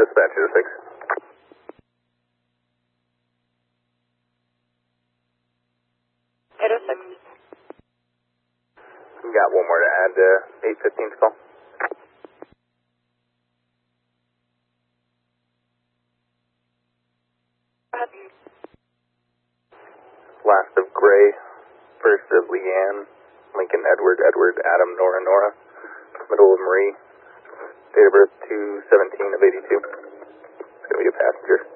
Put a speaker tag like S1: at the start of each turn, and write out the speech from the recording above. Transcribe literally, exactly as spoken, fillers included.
S1: dispatch zero six.
S2: eight oh six.
S1: Got one more to add to eight fifteen's call.
S2: Go ahead.
S1: Last of Gray, first of Leanne, Lincoln, Edward, Edward, Adam, Nora, Nora, middle of Marie, date of birth two seventeen of eighty-two. It's going to be a passenger.